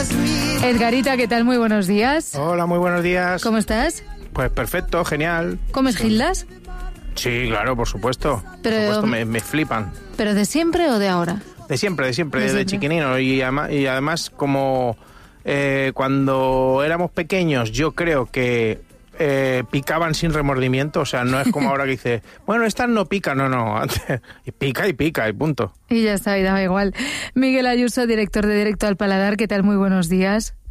Edgarita, ¿qué tal? Muy buenos días. Hola, muy buenos días. ¿Cómo estás? Pues perfecto, genial. ¿Comes gildas? Sí, claro, por supuesto. Pero, me flipan. ¿Pero de siempre o de ahora? De siempre, desde chiquinino. Y además como cuando éramos pequeños, yo creo que picaban sin remordimiento. O sea, no es como ahora que dice, bueno, estas no pican. No, antes pica y punto. Y ya está, y daba igual. Miguel Ayuso, director de Directo al Paladar, ¿qué tal? Muy buenos días.